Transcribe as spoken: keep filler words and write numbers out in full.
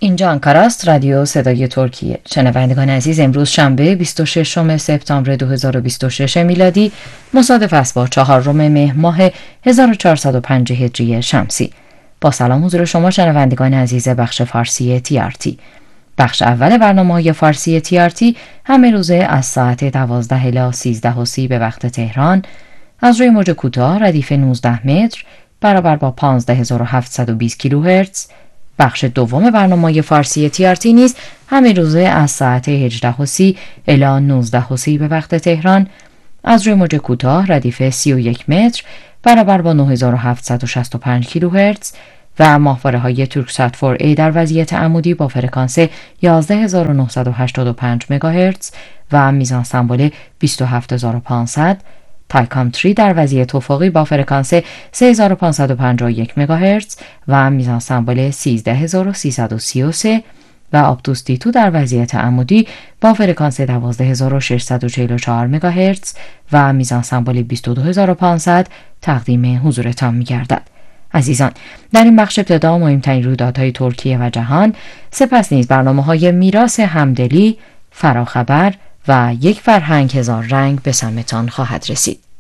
اینجا آنکارا است، رادیو صدای ترکیه. شنوندگان عزیز، امروز شنبه بیست و ششم سپتامبر دو هزار و بیست و شش میلادی مصادف است با چهارم مهر ماه هزار و چهارصد و پنج هجری شمسی. با سلام حضور شما شنوندگان عزیز بخش فارسی تی آر تی. بخش اول برنامه‌های فارسی تی آر تی همه روزه از ساعت دوازده الی سیزده و سی به وقت تهران از روی موج کوتاه ردیف نوزده متر برابر با پانزده هزار و هفتصد و بیست کیلوهرتز. بخش دوم برنامه‌های فارسی تی آر تی نیز همه روزه از ساعت هجده و سی الی نوزده و سی به وقت تهران از روی موج کوتاه ردیف سی و یک متر برابر با نه هزار و هفتصد و شصت و پنج کیلوهرتز و ماهواره‌های تورکسات فور ای در وضعیت عمودی با فرکانس یازده هزار و نهصد و هشتاد و پنج مگاهرتز و میزان سمبل بیست و هفت هزار و پانصد، تایکام سه در وضعیت افقی با فرکانس سه هزار و پانصد و پنجاه و یک مگاهرتز و میزان سمبل سیزده هزار و سیصد و سی و سه و آپتوس دی دو در وضعیت عمودی با فرکانس دوازده هزار و ششصد و چهل و چهار مگاهرتز و میزان سمبل بیست و دو هزار و پانصد تقدیم حضورتان می‌گردد. عزیزان، در این بخش ابتدا مهمترین رویدادهای ترکیه و جهان، سپس نیز برنامه‌های میراث همدلی، فراخبر و یک فرهنگ هزار رنگ به سمتان خواهد رسید.